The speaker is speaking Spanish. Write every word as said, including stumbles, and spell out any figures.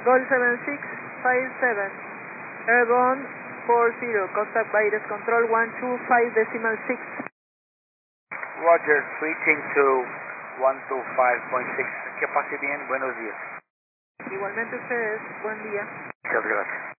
Gol seven six five seven, Airborne four zero, contact virus control one two five decimal six. Roger, switching to one two five point six, que pase bien, buenos días. Igualmente ustedes, buen día. Muchas gracias.